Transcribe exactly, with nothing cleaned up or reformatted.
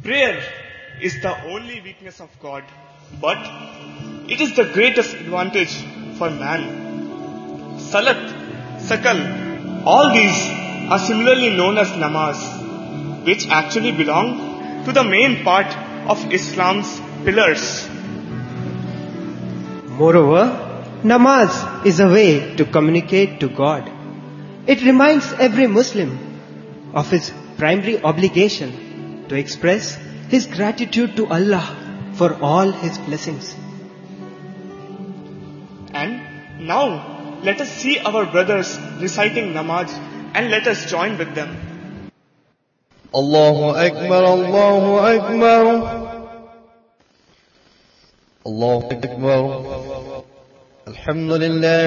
Prayer is the only weakness of God, but it is the greatest advantage for man. Salat, Sakal, all these are similarly known as namaz, which actually belong to the main part of Islam's pillars. Moreover, namaz is a way to communicate to God. It reminds every Muslim of his primary obligation to express his gratitude to Allah for all His blessings. And now, let us see our brothers reciting namaz and let us join with them. Allahu Akbar, Allahu Akbar, Allahu Akbar, Alhamdulillah.